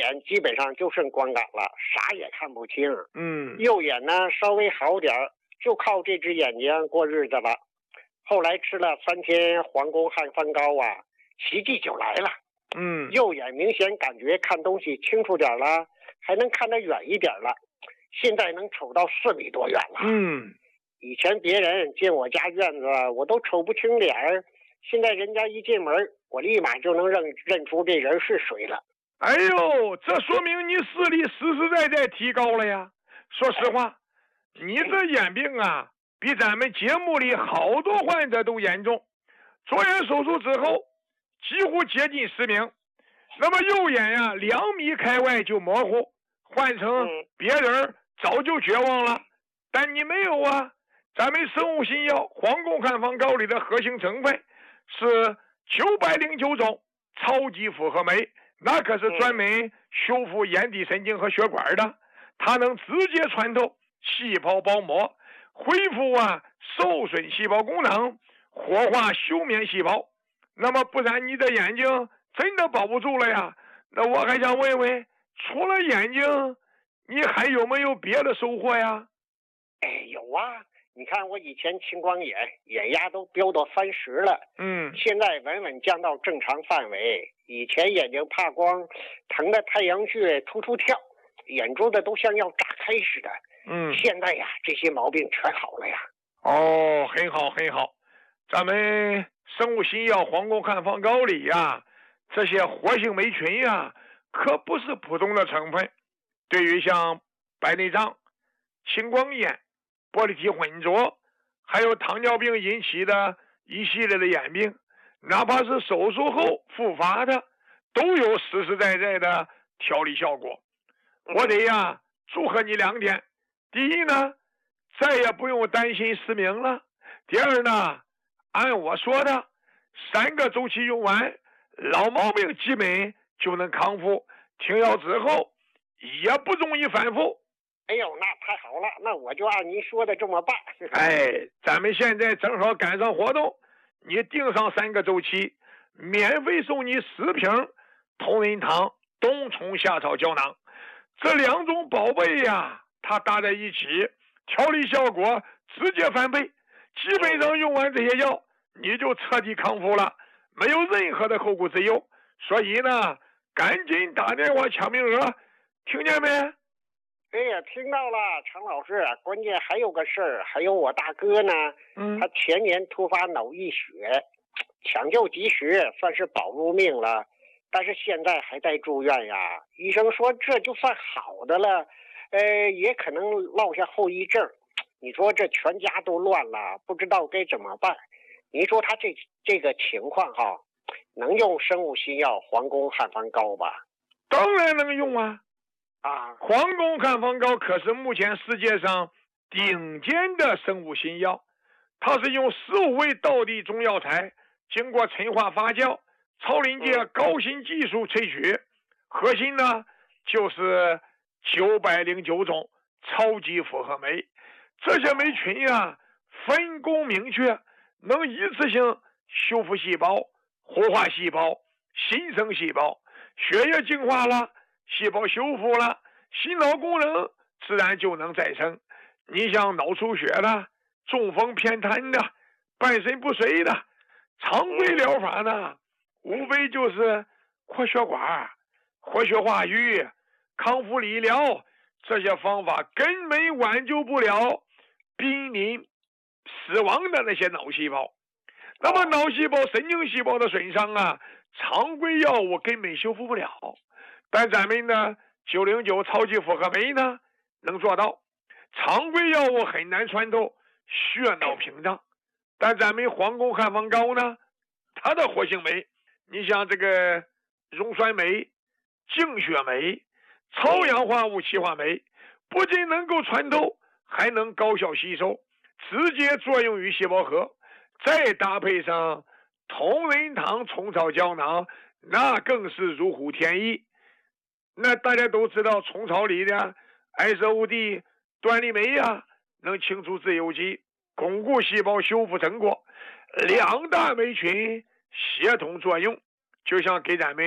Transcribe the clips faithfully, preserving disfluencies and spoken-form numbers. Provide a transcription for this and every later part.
眼基本上就剩光感了，啥也看不清。 嗯， 右眼呢稍微好点儿，就靠这只眼睛过日子了。后来吃了三天黄宫汉方膏啊，奇迹就来了。 嗯， 右眼明显感觉看东西清楚点了，还能看得远一点了。现在能瞅到四米多远了。 嗯， 以前别人进我家院子，我都瞅不清脸儿，现在人家一进门，我立马就能认认出这人是谁了。 哎呦，这说明你视力实实在在提高了呀！说实话，你这眼病啊，比咱们节目里好多患者都严重。做眼手术之后，几乎接近失明。那么右眼呀、啊，两米开外就模糊，换成别人早就绝望了。但你没有啊！咱们生物新药黄宫汉方膏里的核心成分是九百零九种超级复合酶，那可是专门修复眼底神经和血管的，它能直接穿透细胞包膜，恢复啊受损细胞功能，活化休眠细胞。那么不然你的眼睛真的保不住了呀。那我还想问问，除了眼睛，你还有没有别的收获呀？ 哎，有啊，你看我以前青光眼，眼压都飙到三十了， 嗯， 现在稳稳降到正常范围。以前眼睛怕光，疼的太阳穴突突跳，眼珠子都像要炸开似的。 嗯， 现在呀，这些毛病全好了呀。 哦，很好很好，咱们生物新药黄宫汉方膏里呀，这些活性酶群呀，可不是普通的成分。对于像白内障、青光眼、玻璃体混浊，还有糖尿病引起的一系列的眼病，哪怕是手术后复发的，都有实实在在的调理效果。我得呀祝贺你两点：第一呢，再也不用担心失明了；第二呢，按我说的，三个周期用完，老毛病基本就能康复，停药之后也不容易反复。 哎呦，那太好了，那我就按您说的这么办。 哎，咱们现在正好赶上活动，你订上三个周期，免费送你十瓶同仁堂冬虫夏草胶囊。这两种宝贝呀，它搭在一起，调理效果直接翻倍。基本上用完这些药，你就彻底康复了，没有任何的后顾之忧。所以呢，赶紧打电话抢名额，听见没？ 哎呀，听到了，常老师，关键还有个事儿，还有我大哥呢， 嗯， 他前年突发脑溢血，抢救及时，算是保住命了，但是现在还在住院呀。医生说这就算好的了，呃，也可能落下后遗症。你说这全家都乱了，不知道该怎么办。你说他这这个情况哈，能用生物新药黄宫汉方膏吧？ 当然能用啊。 啊， 黄宫汉方膏可是目前世界上顶尖的生物新药，它是用十五味道地中药材经过陈化发酵，超临界高新技术萃取，核心呢就是九百零九种超级复合酶。这些酶群呀，分工明确，能一次性修复细胞、活化细胞、新生细胞，血液净化了，细胞修复了，心脑功能自然就能再生。你像脑出血的、中风偏瘫的、半身不遂的，常规疗法呢，无非就是扩血管、活血化瘀、康复理疗，这些方法根本挽救不了濒临死亡的那些脑细胞。那么脑细胞、神经细胞的损伤啊，常规药物根本修复不了。但咱们呢九零九超级复合酶呢能做到，常规药物很难穿透血脑屏障，但咱们黄宫汉方膏呢，它的活性酶，你像这个溶酸酶、净血酶、超氧化物歧化酶，不仅能够穿透，还能高效吸收，直接作用于细胞核。再搭配上同仁堂虫草胶囊，那更是如虎添翼。那大家都知道虫草里的 S O D 端粒酶呀，能清除自由基，巩固细胞修复成果，两大酶群协同作用，就像给咱们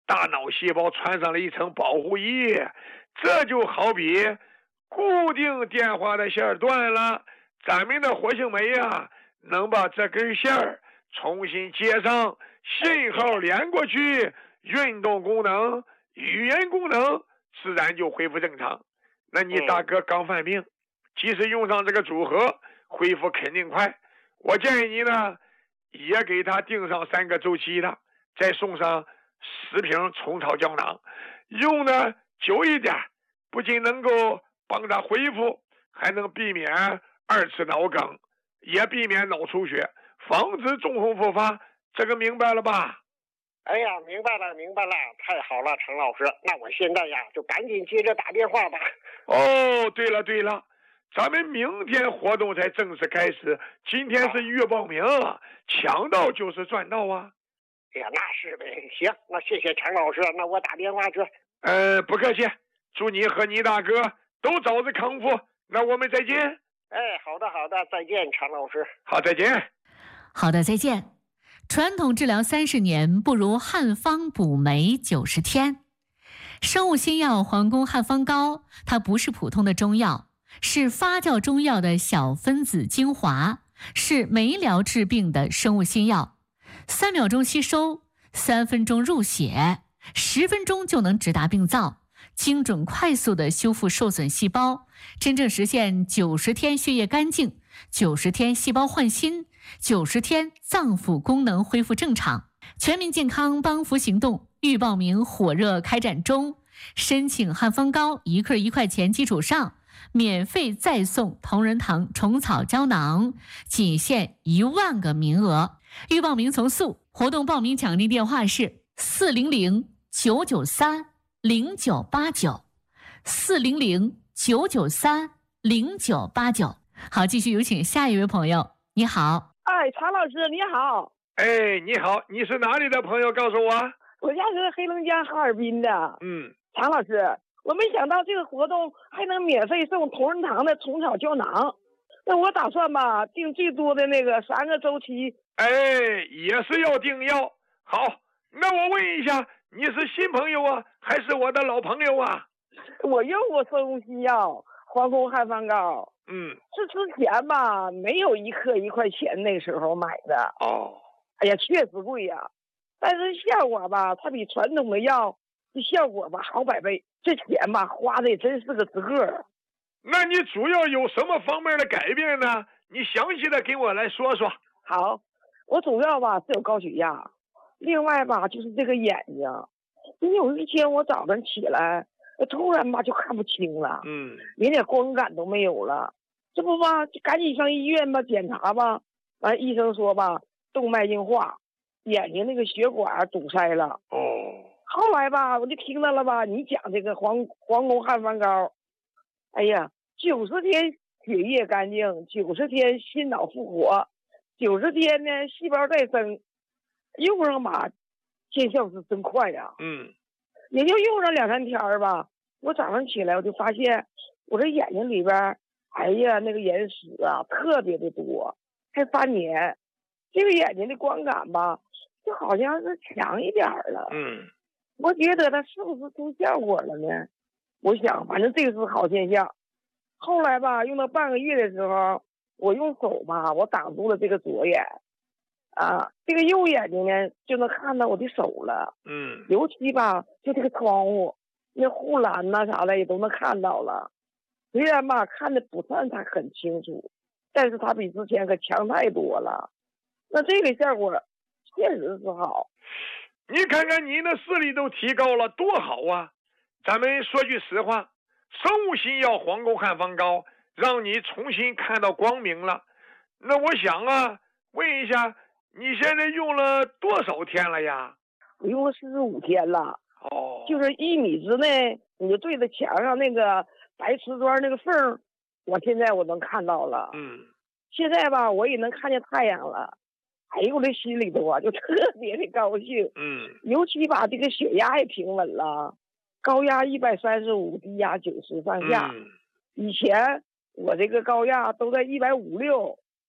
大脑细胞穿上了一层保护衣。这就好比固定电话的线断了，咱们的活性酶呀，能把这根线儿重新接上，信号连过去，运动功能、语言功能自然就恢复正常。那你大哥刚犯病，即使用上这个组合，恢复肯定快。我建议你呢，也给他订上三个周期的，再送上十瓶虫草胶囊，用的久一点，不仅能够帮他恢复，还能避免二次脑梗，也避免脑出血，防止中风复发。这个明白了吧？ 哎呀，明白了，明白了，太好了，陈老师。那我现在呀，就赶紧接着打电话吧。 哦，对了对了，咱们明天活动才正式开始，今天是预报名，抢到就是赚到啊。 哎呀，那是呗。行，那谢谢陈老师，那我打电话去。 呃，不客气，祝你和你大哥都早日康复。那我们再见。 哎，好的好的，再见，陈老师。 好，再见。 好的，再见。传统治疗三十年，不如汉方补酶九十天。生物新药皇宫汉方膏，它不是普通的中药，是发酵中药的小分子精华，是酶疗治病的生物新药。三秒钟吸收，三分钟入血，十分钟就能直达病灶，精准快速地修复受损细胞，真正实现九十天血液干净，九十天细胞换新，九十天脏腑功能恢复正常。全民健康帮扶行动预报名火热开展中，申请汉方膏一克一块钱基础上，免费再送同仁堂虫草胶囊，仅限一万个名额。预报名从速，活动报名抢订电话是四零零九九三零九八九，四零零九九三零九八九。好，继续有请下一位朋友。你好。 哎，常老师你好。 哎，你好，你是哪里的朋友？告诉我。 我家是黑龙江哈尔滨的。 嗯， 常老师，我没想到这个活动还能免费送同仁堂的虫草胶囊。那我打算吧，订最多的那个三个周期。 哎，也是要订药。好，那我问一下，你是新朋友啊，还是我的老朋友啊？ 我用过生物新药皇宫汉方膏。 嗯， 是之前吧，没有一克一块钱，那时候买的。 哦， 哎呀，确实贵呀，但是效果吧，它比传统的药的效果吧好百倍。这钱吧花的也真是个值个。 那你主要有什么方面的改变呢？你详细的给我来说说。 好，我主要吧是有高血压，另外吧就是这个眼睛，因为有一天我早上起来，突然吧就看不清了， 嗯， 连点光感都没有了。这不吧，就赶紧上医院吧检查吧。完，医生说吧，动脉硬化，眼睛那个血管堵塞了。 哦。 后来吧，我就听到了吧，你讲这个皇皇宫汉方膏，哎呀，九十天血液干净，九十天心脑复活，九十天呢细胞再生，用上吧，见效是真快呀。 嗯。 也就用上两三天吧，我早上起来我就发现我这眼睛里边。哎呀，那个眼屎啊，特别的多，还发黏。这个眼睛的光感吧，就好像是强一点了。 嗯， 我觉得它是不是出效果了呢？我想，反正这个是好现象。后来吧，用到半个月的时候，我用手吧，我挡住了这个左眼，啊，这个右眼睛呢就能看到我的手了。 嗯， 尤其吧，就这个窗户，那护栏呐啥的也都能看到了。虽然吧看的不算太很清楚，但是它比之前可强太多了。那这个效果确实是好。 你看看你的视力都提高了，多好啊！咱们说句实话，生物新药皇宫汉方膏让你重新看到光明了。那我想啊，问一下，你现在用了多少天了呀？ 我用了四十五天了。 哦， 就是一米之内，你就对着墙上那个白瓷砖那个缝，我现在我能看到了。 嗯， 现在吧，我也能看见太阳了。哎呦，我这心里头啊，就特别的高兴。 嗯， 尤其把这个血压也平稳了，高压一百三十五，低压九十上下。 嗯， 以前我这个高压都在一百五六，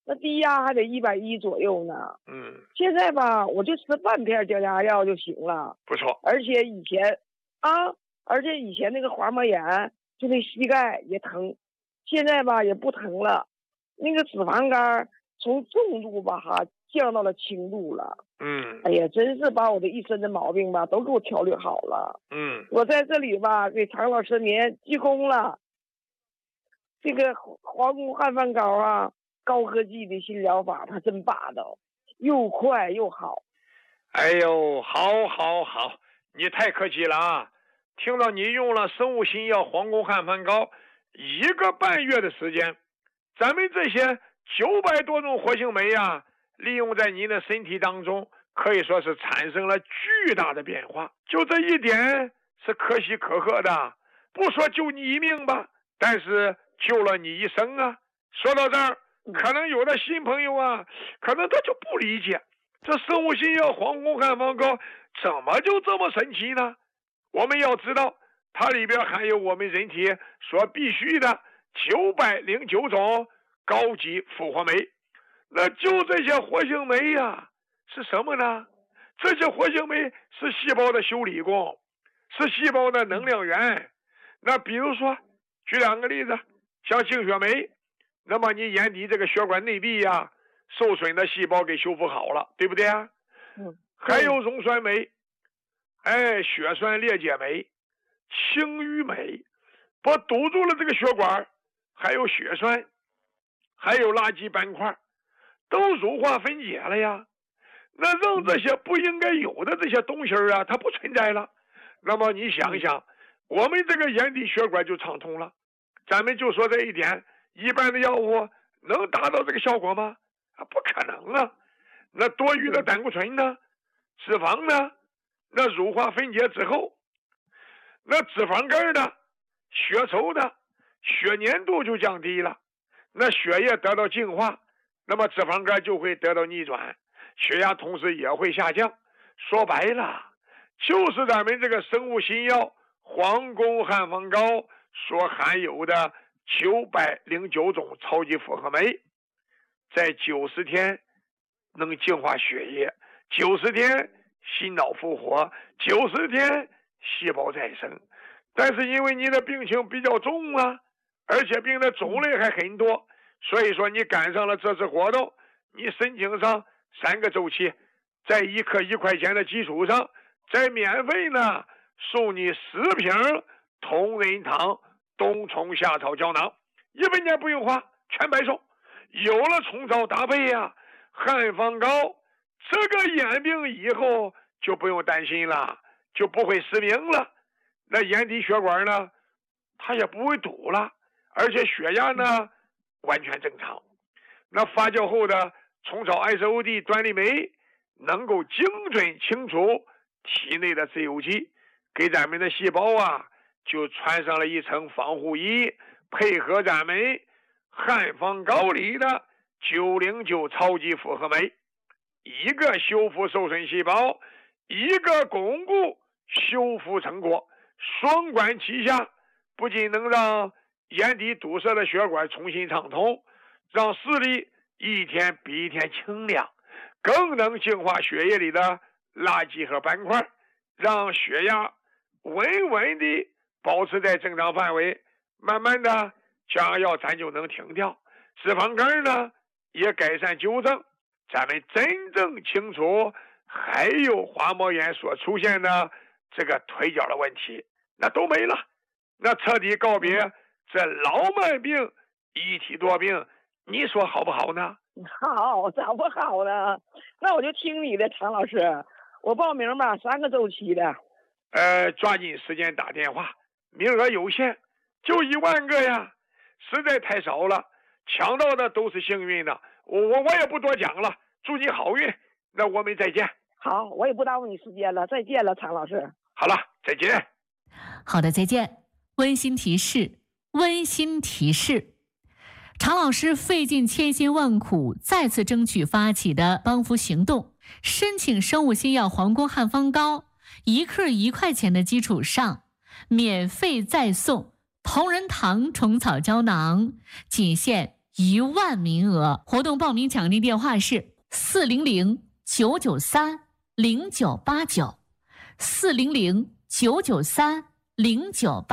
那低压还得一百一左右呢。 嗯， 现在吧，我就吃半片降压药就行了。 不错。 而且以前啊，而且以前那个滑膜炎，就那膝盖也疼，现在吧也不疼了。那个脂肪肝从重度吧哈降到了轻度了。 嗯， 哎呀，真是把我的一身的毛病吧都给我调理好了。 嗯， 我在这里吧给常老师您鞠躬了。这个皇宫汉方膏啊，高科技的新疗法，它真霸道，又快又好。 哎呦，好，好，好，你太客气了啊！听到你用了生物新药皇宫汉方膏一个半月的时间，咱们这些九百多种活性酶呀，利用在您的身体当中，可以说是产生了巨大的变化。就这一点是可喜可贺的，不说救你一命吧，但是救了你一生啊！说到这儿，可能有的新朋友啊，可能他就不理解，这生物新药皇宫汉方膏怎么就这么神奇呢？我们要知道，它里边含有我们人体所必需的九百零九种高级复活酶。那就这些活性酶呀，是什么呢？这些活性酶是细胞的修理工，是细胞的能量源。那比如说，举两个例子，像净血酶，那么你眼底这个血管内壁呀，受损的细胞给修复好了，对不对啊？ 嗯。 还有溶酸酶，哎，血栓裂解酶、清淤酶，不堵住了这个血管，还有血栓，还有垃圾斑块，都乳化分解了呀。那让这些不应该有的这些东西啊，它不存在了。那么你想想，我们这个眼底血管就畅通了。咱们就说这一点，一般的药物能达到这个效果吗？啊，不可能啊！那多余的胆固醇呢？脂肪呢？那乳化分解之后，那脂肪肝的、血稠的、血粘度就降低了，那血液得到净化，那么脂肪肝就会得到逆转，血压同时也会下降。说白了，就是咱们这个生物新药皇宫汉方膏所含有的九百零九种超级复合酶，在九十天能净化血液，九十天心脑复活，九十天细胞再生。但是因为你的病情比较重啊，而且病的种类还很多，所以说你赶上了这次活动，你申请上三个周期，在一克一块钱的基础上，再免费呢送你十瓶同仁堂冬虫夏草胶囊，一分钱不用花，全白送。有了虫草搭配呀、啊，汉方膏，这个眼病以后就不用担心了，就不会失明了。那眼底血管呢，它也不会堵了，而且血压呢完全正常。那发酵后的虫草 S O D 端粒酶能够精准清除体内的自由基，给咱们的细胞啊就穿上了一层防护衣，配合咱们汉方膏里的九零九超级复合酶，一个修复受损细胞，一个巩固修复成果，双管齐下，不仅能让眼底堵塞的血管重新畅通，让视力一天比一天清亮，更能净化血液里的垃圾和斑块，让血压稳稳地保持在正常范围，慢慢的降压药咱就能停掉，脂肪肝呢也改善纠正，咱们真正清除还有滑膜炎所出现的这个腿脚的问题，那都没了，那彻底告别这老慢病一体多病，你说好不好呢？ 好，咋不好呢？那我就听你的，常老师，我报名吧，三个周期的。 呃，抓紧时间打电话，名额有限，就一万个呀，实在太少了，抢到的都是幸运的。我我我也不多讲了，祝你好运，那我们再见。 好，我也不耽误你时间了，再见了，常老师。 好了，再见。 好的，再见。温馨提示，温馨提示。常老师费尽千辛万苦，再次争取发起的帮扶行动，申请生物新药皇宫汉方膏，一克一块钱的基础上，免费再送同仁堂虫草胶囊，仅限一万名额。活动报名奖励电话是四零零九九三零九八九，四零零九九三零九八。